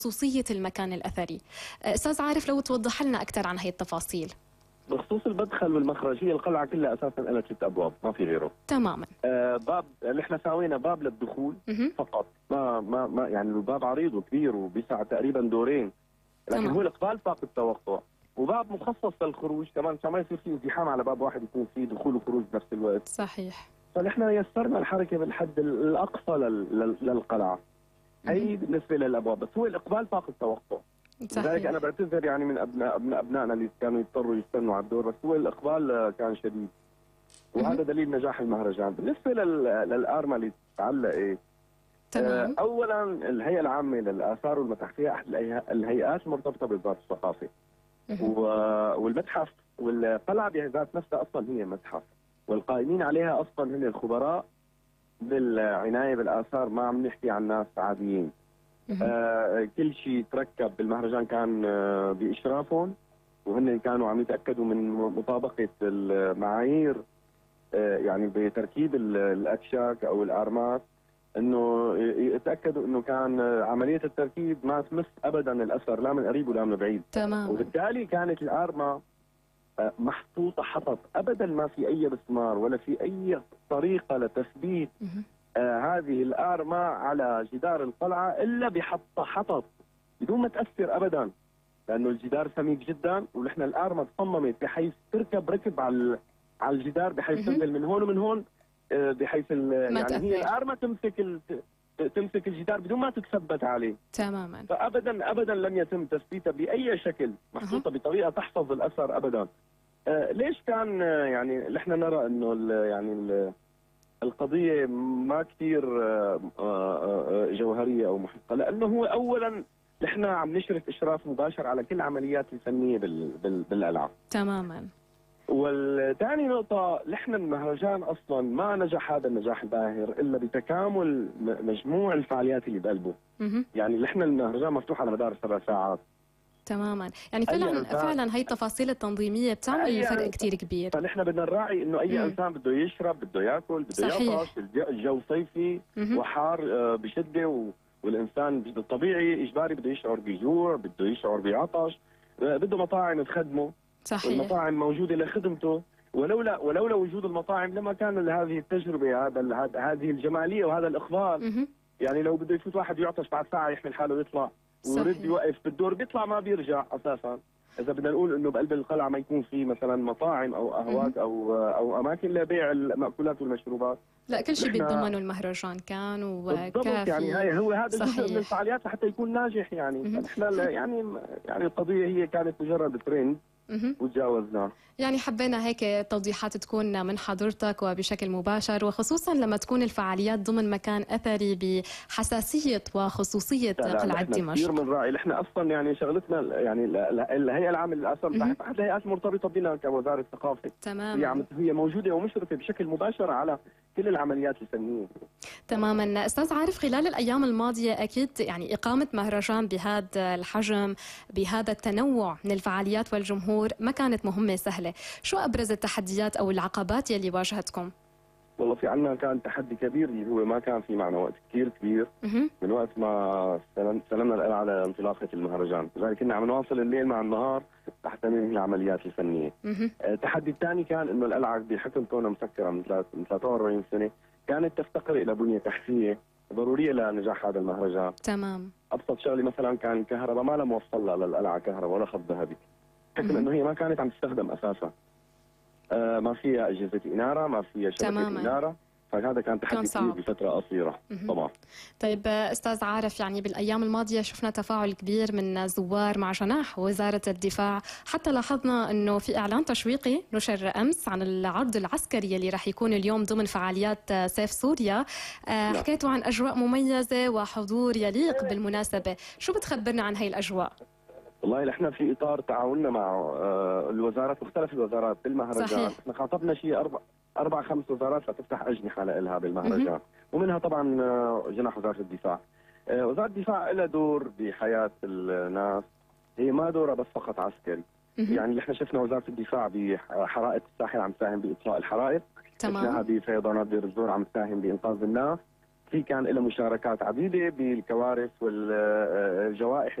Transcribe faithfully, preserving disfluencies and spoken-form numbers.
خصوصية المكان الأثري. أستاذ عارف لو توضح لنا أكثر عن هي التفاصيل. بخصوص المدخل والمخرج، هي القلعة كلها أساسا لها ثلاث أبواب ما في غيره. تماما. آه باب اللي احنا سوينا باب للدخول فقط، ما ما ما يعني الباب عريض وكبير وبيسع تقريبا دورين، لكن تمام. هو الإقبال فاق التوقع، وباب مخصص للخروج كمان عشان ما يصير في ازدحام على باب واحد يكون فيه دخول وخروج بنفس الوقت. صحيح. فنحن يسرنا الحركة بالحد الأقصى لل- للقلعة. هي بالنسبة للأبواب، بس هو الإقبال فاق التوقع. لذلك انا بعتذر يعني من ابناء من ابنائنا اللي كانوا يضطروا يستنوا على الدور، بس هو الاقبال كان شديد، وهذا دليل نجاح المهرجان. بالنسبه لل... للارما اللي تعلق ايه؟ تمام. اولا الهيئه العامه للاثار والمتاحف هي احد الهيئات المرتبطه بوزاره الثقافه، و... والمتحف والقلعه بذات نفسها اصلا هي متحف، والقائمين عليها اصلا هن الخبراء بالعنايه بالاثار، ما عم نحكي عن ناس عاديين. آه كل شيء تركب بالمهرجان كان آه بإشرافهم، وهن كانوا عم يتأكدوا من مطابقة المعايير، آه يعني بتركيب الأكشاك أو الآرمات، إنه يتأكدوا إنه كان عملية التركيب ما تمس أبدا الأثر لا من قريب ولا من بعيد. تمام. وبالتالي كانت الآرمة آه محطوطة حطب، أبدا ما في أي مسمار ولا في أي طريقة لتثبيت آه هذه الآرمة على جدار القلعة إلا بحطة حطب بدون ما تأثر أبدا، لأنه الجدار سميك جدا، ونحن الآرمة تصممت بحيث تركب ركب على على الجدار بحيث تنزل من هون ومن هون، آه بحيث يعني تأثير. هي الآرمة تمسك ال... تمسك الجدار بدون ما تتثبت عليه تماما، فأبدا أبدا لم يتم تثبيتها بأي شكل، محطوطة أه. بطريقة تحفظ الأثر أبدا. آه ليش كان آه يعني نحن نرى إنه ال... يعني ال... القضية ما كثير جوهرية أو محقة؟ لأنه هو أولا نحن عم نشرف إشراف مباشر على كل عمليات الفنية بالقلعة. تماما. والثاني نقطة، نحن المهرجان أصلا ما نجح هذا النجاح الباهر إلا بتكامل مجموع الفعاليات اللي بقلبه. يعني نحن المهرجان مفتوح على مدار سبع ساعات. تماما، يعني فعلا فعلا هي التفاصيل التنظيميه بتعمل فرق كثير كبير. فنحن بدنا نراعي انه اي مم. انسان بده يشرب، بده ياكل، بده يعطش، الجو صيفي مم. وحار بشده، والانسان الطبيعي اجباري بده يشعر بجوع، بده يشعر بعطش، بده مطاعم تخدمه. صحيح. المطاعم موجوده لخدمته، ولولا ولولا وجود المطاعم لما كان هذه التجربه، هذا هذه الجماليه وهذا الاقبال. مم. يعني لو بده يفوت واحد يعطش بعد ساعه يحمل حاله ويطلع ويرد يوقف بالدور، بيطلع ما بيرجع اساسا. اذا بدنا نقول انه بقلب القلعه ما يكون في مثلا مطاعم او قهوات او او اماكن لبيع المأكولات والمشروبات، لا كل شيء بيتضمنه المهرجان كان وكافي. يعني هي هو هذا جزء من الفعاليات لحتى يكون ناجح. يعني نحن يعني يعني القضيه هي كانت مجرد ترند وتجاوزناه. يعني حبينا هيك توضيحات تكون من حضرتك وبشكل مباشر، وخصوصا لما تكون الفعاليات ضمن مكان اثري بحساسيه وخصوصيه قلعه دمشق. كثير بنراعي، نحن اصلا يعني شغلتنا يعني الهيئه العامه للاثار احد الهيئات المرتبطه بنا كوزاره الثقافه. تماما. هي موجوده ومشرفه بشكل مباشر على كل العمليات الفنيه. تماما. استاذ عارف، خلال الايام الماضيه اكيد يعني اقامه مهرجان بهذا الحجم بهذا التنوع من الفعاليات والجمهور ما كانت مهمه سهله، شو ابرز التحديات او العقبات يلي واجهتكم؟ والله في عندنا كان تحدي كبير، اللي هو ما كان في معنا وقت كثير كبير من وقت ما سلمنا القلعه على انطلاقه المهرجان، لذلك كنا عم نواصل الليل مع النهار لحتى ننهي العمليات الفنيه. التحدي الثاني كان انه القلعه بحكم كونها مسكره من ثلاثة وأربعين سنه كانت تفتقر الى بنيه تحتيه ضروريه لنجاح هذا المهرجان. تمام. ابسط شغله مثلا كان الكهرباء ما لها موصله للقلعه كهرباء ولا خط ذهبي، بحكم انه هي ما كانت عم تستخدم اساسا. آه ما فيها اجهزه اناره، ما فيها شبكه تماما. اناره، فهذا كان تحدي كبير بفتره قصيره. طبعا. طيب استاذ عارف، يعني بالايام الماضيه شفنا تفاعل كبير من زوار مع جناح وزاره الدفاع، حتى لاحظنا انه في اعلان تشويقي نشر امس عن العرض العسكري اللي راح يكون اليوم ضمن فعاليات سيف سوريا. آه حكيتوا عن اجواء مميزه وحضور يليق بالمناسبه، شو بتخبرنا عن هي الاجواء؟ والله نحن في اطار تعاوننا مع الوزارات، مختلف الوزارات بالمهرجان. صحيح. احنا خاطبنا شيء اربع اربع خمس وزارات لتفتح اجنحه لها بالمهرجان، ومنها طبعا جناح وزاره الدفاع. وزاره الدفاع لها دور بحياه الناس، هي ما دورها بس فقط عسكري. يعني احنا شفنا وزاره الدفاع بحرائق الساحل عم تساهم باطفاء الحرائق، تمام. شفناها بفيضانات دير الزور عم تساهم بانقاذ الناس. في كان له مشاركات عديده بالكوارث والجوائح